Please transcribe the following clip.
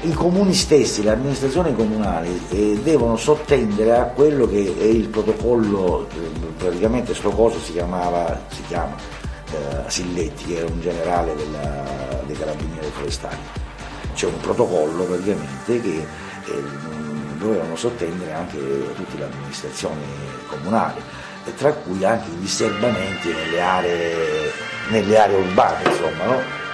i comuni stessi, le amministrazioni comunali devono sottendere a quello che è il protocollo, praticamente sto coso si chiama Silletti, che era un generale dei carabinieri forestali. C'è un protocollo praticamente che dovevano sottendere anche tutte le amministrazioni comunali, tra cui anche i disturbamenti nelle aree urbane, insomma, no?